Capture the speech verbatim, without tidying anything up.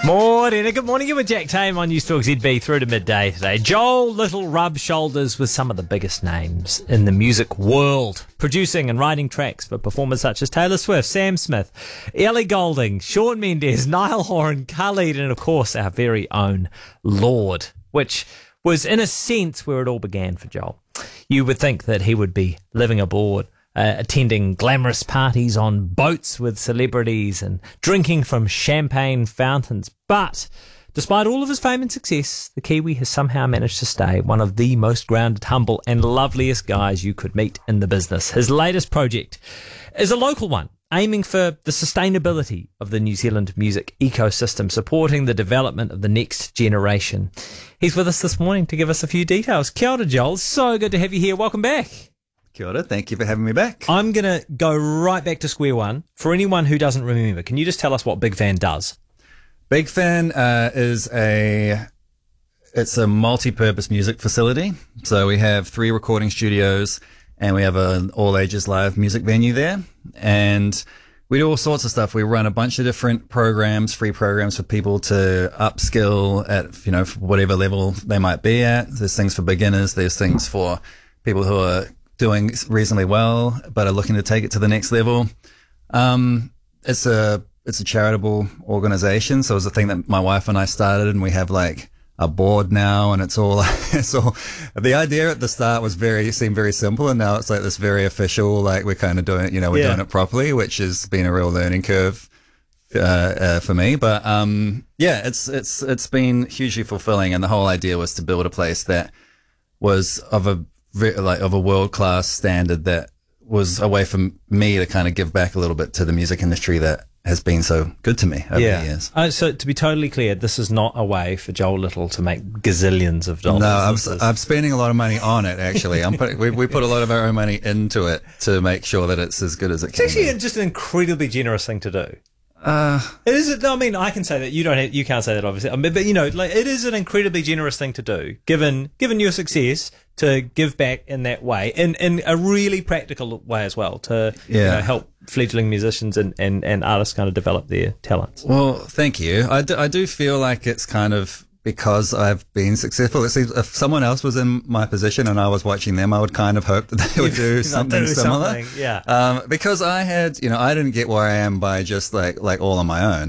Morning, good morning. You were Jack Tame on News Talk Z B through to midday today. Joel Little rubs shoulders with some of the biggest names in the music world, producing and writing tracks for performers such as Taylor Swift, Sam Smith, Ellie Goulding, Shawn Mendes, Niall Horan, Khalid, and of course our very own Lorde, which was in a sense where it all began for Joel. You would think that he would be living aboard, Uh, attending glamorous parties on boats with celebrities and drinking from champagne fountains. But despite all of his fame and success, the Kiwi has somehow managed to stay one of the most grounded, humble and loveliest guys you could meet in the business. His latest project is a local one, aiming for the sustainability of the New Zealand music ecosystem, supporting the development of the next generation. He's with us this morning to give us a few details. Kia ora, Joel. So good to have you here. Welcome back. Kia ora, thank you for having me back. I'm going to go right back to square one. For anyone who doesn't remember, can you just tell us what Big Fan does? Big Fan uh, is a it's a multi-purpose music facility. So we have three recording studios and we have an all-ages live music venue there. And we do all sorts of stuff. We run a bunch of different programs, free programs for people to upskill at, you know, whatever level they might be at. There's things for beginners. There's things for people who are doing reasonably well, but are looking to take it to the next level. Um, it's a, it's a charitable organization. So it's a thing that my wife and I started, and we have like a board now, and it's all, it's all, the idea at the start was very, seemed very simple. And now it's like this very official, like we're kind of doing it, you know, we're yeah. doing it properly, which has been a real learning curve, uh, uh, for me. But, um, yeah, it's, it's, it's been hugely fulfilling. And the whole idea was to build a place that was of a, like of a world-class standard that was a way for me to kind of give back a little bit to the music industry that has been so good to me over yeah. the years. Uh, so to be totally clear, this is not a way for Joel Little to make gazillions of dollars. No, I'm, I'm spending a lot of money on it, actually. I'm putting, we, we put a lot of our own money into it to make sure that it's as good as it it's can actually be. just an incredibly generous thing to do. Uh, it is. I mean, I can say that you don't. Have, you can't say that, obviously. I mean, but you know, like it is an incredibly generous thing to do, given given your success, to give back in that way, in in a really practical way as well, to yeah. you know, help fledgling musicians and, and, and artists kind of develop their talents. Well, thank you. I do, I do feel like it's kind of because I've been successful. It seems if someone else was in my position and I was watching them, I would kind of hope that they would do something do similar. Something, yeah. Um, because I had, you know, I didn't get where I am by just like, like all on my own.